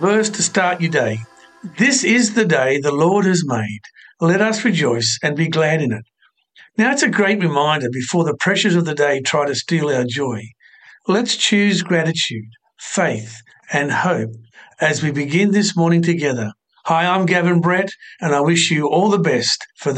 verse to start your day. This is the day the Lord has made. Let us rejoice and be glad in it. Now, it's a great reminder before the pressures of the day try to steal our joy. Let's choose gratitude, faith, and hope as we begin this morning together. Hi, I'm Gavin Brett, and I wish you all the best for